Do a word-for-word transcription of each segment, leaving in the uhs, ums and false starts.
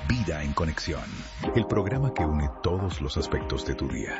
Vida en Conexión, el programa que une todos los aspectos de tu día.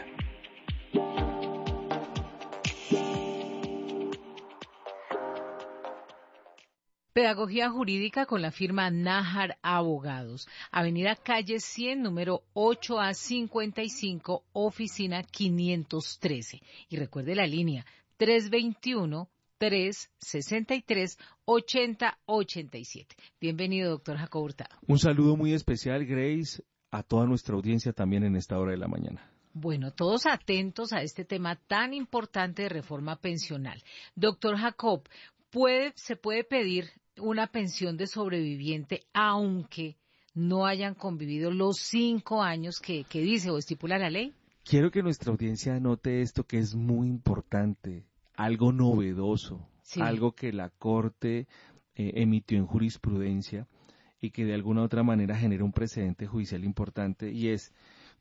Pedagogía jurídica con la firma Nájar Abogados. Avenida Calle cien, número ocho A cincuenta y cinco, oficina quinientos trece. Y recuerde la línea tres veintiuno, tres sesenta y tres, ochenta ochenta y siete. Bienvenido, doctor Jacobo Hurtado. Un saludo muy especial, Grace, a toda nuestra audiencia también en esta hora de la mañana. Bueno, todos atentos a este tema tan importante de reforma pensional. Doctor Jacob, ¿puede, ¿se puede pedir una pensión de sobreviviente aunque no hayan convivido los cinco años que, que dice o estipula la ley? Quiero que nuestra audiencia note esto que es muy importante, algo novedoso, sí. Algo que la Corte eh, emitió en jurisprudencia y que de alguna u otra manera genera un precedente judicial importante, y es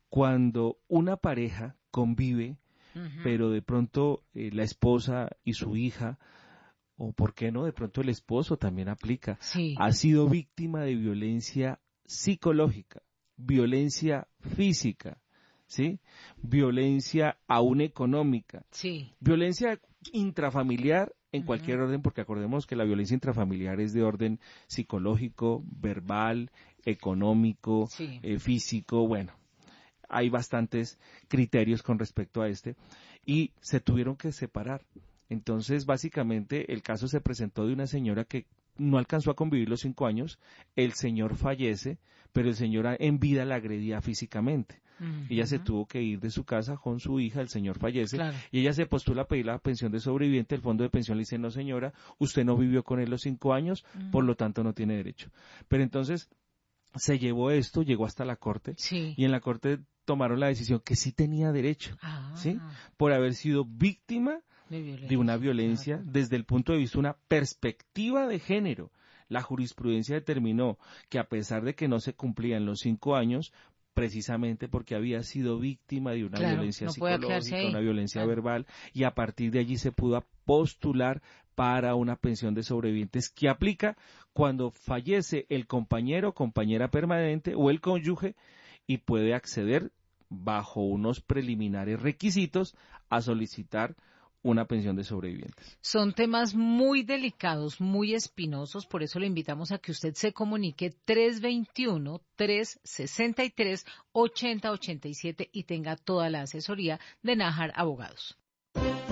cuando una pareja convive, uh-huh. pero de pronto eh, la esposa y su hija, o por qué no, de pronto el esposo también aplica, sí. ha sido víctima de violencia psicológica, violencia física, ¿sí? Violencia aún económica, sí. Violencia intrafamiliar en uh-huh. cualquier orden, porque acordemos que la violencia intrafamiliar es de orden psicológico, verbal, económico, sí. eh, físico, bueno. Hay bastantes criterios con respecto a este y se tuvieron que separar. Entonces, básicamente, el caso se presentó de una señora que no alcanzó a convivir los cinco años, el señor fallece, pero el señor en vida la agredía físicamente. Uh-huh. Ella se tuvo que ir de su casa con su hija, el señor fallece, claro. y ella se postula a pedir la pensión de sobreviviente. El fondo de pensión le dice, no señora, usted no vivió con él los cinco años, uh-huh. por lo tanto no tiene derecho. Pero entonces se llevó esto, llegó hasta la Corte, sí. y en la Corte tomaron la decisión que sí tenía derecho, ah. ¿sí? Por haber sido víctima de, violencia, de una violencia claro. desde el punto de vista de una perspectiva de género. La jurisprudencia determinó que a pesar de que no se cumplían los cinco años, precisamente porque había sido víctima de una claro, violencia no psicológica, una violencia claro. verbal, y a partir de allí se pudo postular para una pensión de sobrevivientes que aplica cuando fallece el compañero, compañera permanente o el cónyuge, y puede acceder bajo unos preliminares requisitos a solicitar una pensión de sobrevivientes. Son temas muy delicados, muy espinosos, por eso le invitamos a que usted se comunique tres veintiuno, tres sesenta y tres, ochenta ochenta y siete y tenga toda la asesoría de Nájar Abogados.